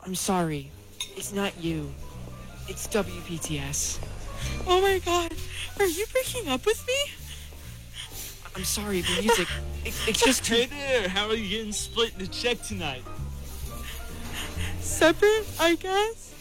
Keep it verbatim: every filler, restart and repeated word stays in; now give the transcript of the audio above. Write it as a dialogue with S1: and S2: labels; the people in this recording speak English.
S1: I'm sorry. It's not you. It's W P T S.
S2: Oh my god. Are you breaking up with me?
S1: I'm sorry, the music. It, it's just too...
S3: Hey there, how are you getting split the check tonight?
S2: Separate, I guess.